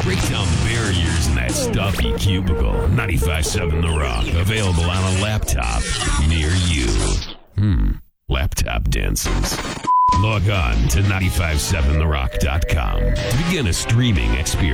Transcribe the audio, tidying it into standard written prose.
Break down barriers in that stuffy cubicle. 95.7 The Rock. Available on a laptop near you. Laptop dances. Log on to 957therock.com to begin a streaming experience.